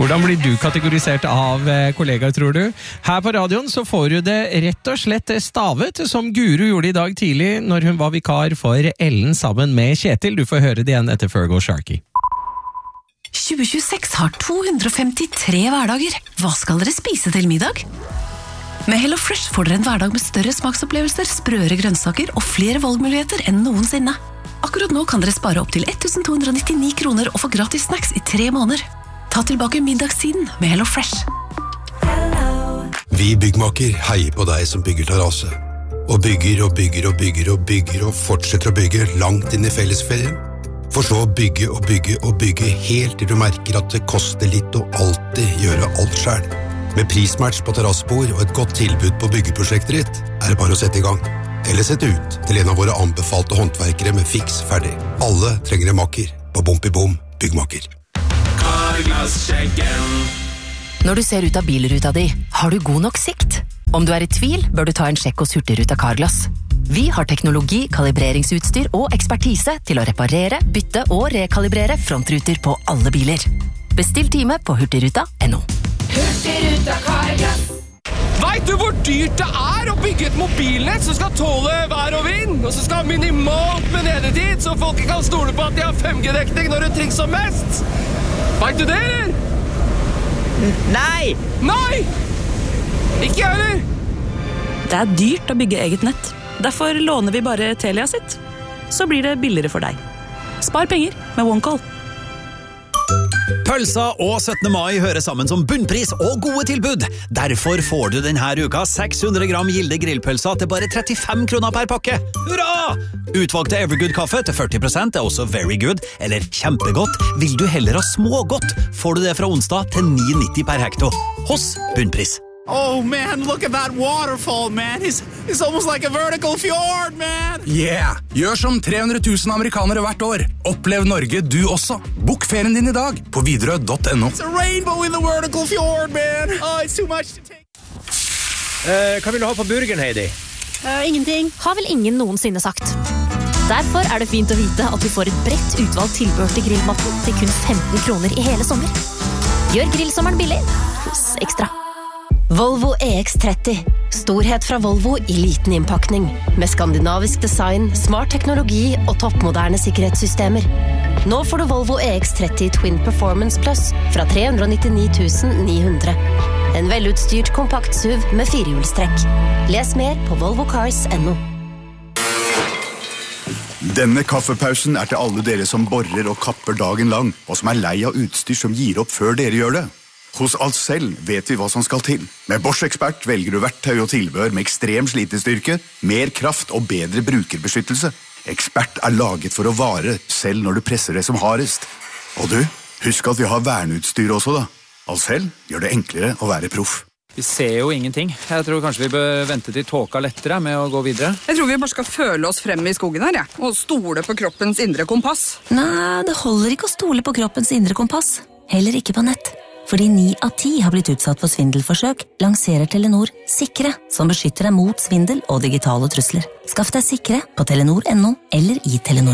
Hvordan blir du kategorisert av kollegaer, tror du? Her på radioen så får du det rett og slett stavet, som Guru gjorde i dag tidlig når hun var vikar for Ellen sammen med Kjetil. Du får høre det igjen etter Fergal Sharkey. 2026 har 253 hverdager. Hva skal dere spise til middag? Med HelloFresh får dere en hverdag med større smaksopplevelser, sprøere grønnsaker og flere valgmuligheter enn noensinne. Akkurat nå kan dere spare opp til 1299 kroner og få gratis snacks i 3 måneder. Ta tilbake middagstiden med HelloFresh. Vi byggmaker heier på deg som bygger terrasse. Og bygger og bygger og bygger og bygger og fortsetter å bygge langt inn i fellesferien. For så å bygge og bygge og bygge helt til du merker at det koster litt å alltid gjøre alt selv. Med prismatch på terrassebord og et godt tilbud på byggeprosjektet ditt, er det bare å sette i gang. Eller sette ut til en av våre anbefalte håndverkere med fiks ferdig. Alle trenger en makker på Bompibom byggmaker. Når du ser ut av bilruta di, har du god nok sikt? Om du er i tvil, bør du ta en sjekk hos Hurtigruten Carglass. Vi har teknologi, kalibreringsutstyr og ekspertise til å reparere, bytte og rekalibrere frontruter på alle biler. Bestill time på hurtigruta.no. Hurtigruten Carglass. Vet du hvor dyrt det er å bygge et mobilnett som skal tåle vær og vind, og som skal ha minimalt med nedetid, så folk kan stole på at de har 5G-dekning når det trengs som mest? Vet du det, eller? Nei! Nei! Ikke jeg, eller? Det er dyrt å bygge eget nett. Derfor låner vi bare Telia sitt. Så blir det billigere for deg. Spar penger med OneCall. Pølsa og 17. mai hører sammen som bunnpris og gode tilbud. Derfor får du denne uka 600 gram Gilde grillpølsa til bare 35 kroner per pakke. Hurra! Utvalgte Evergood-kaffe til 40% er også very good, eller kjempegodt. Vil du heller ha smågodt, får du det fra onsdag til 9,90 per hekto. Hos bunnpris. Oh man, look at that waterfall, man. It's almost like a vertical fjord, man. Yeah, gjør som 300 000 amerikanere hvert år. Opplev Norge du også. Bok ferien din i dag på Widerøe.no. It's a rainbow in the vertical fjord, man. Oh, it's too much to take. Hva vil du ha på burgeren, Heidi? Ingenting. Har vel ingen noensinne sagt. Derfor er det fint å vite at du får et bredt utvalgt tilbehør til grillmatten til kun 15 kroner i hele sommer. Gjør grillsommeren billig hos Ekstra. Volvo EX30. Storhet fra Volvo i liten innpakning. Med skandinavisk design, smart teknologi og toppmoderne sikkerhetssystemer. Nå får du Volvo EX30 Twin Performance Plus fra 399 900. En velutstyrt kompakt SUV med 4-hjulstrekk. Les mer på volvocars.no. Denne kaffepausen er til alle dere som borer og kapper dagen lang, og som er lei av utstyr som gir opp før dere gjør det. Hos Ahlsell vet vi hva som skal til. Med Bosch Expert velger du verktøy og tilbehør med ekstrem slitestyrke, mer kraft og bedre brukerbeskyttelse. Expert er laget for å vare, selv når du presser det som hardest. Og du, husk at vi har verneutstyr også da. Ahlsell gjør det enklere å være proff. Vi ser jo ingenting. Jeg tror kanskje vi bør vente til tåka lettere med å gå videre. Jeg tror vi bare skal føle oss frem i skogen her, ja. Og stole på kroppens indre kompass. Nei, det holder ikke å stole på kroppens indre kompass. Heller ikke på nett. Fordi 9 av 10 har blitt utsatt for svindelforsøk, lanserer Telenor Sikre, som beskytter deg mot svindel og digitale trusler. Skaff deg Sikre på Telenor.no eller i Telenor.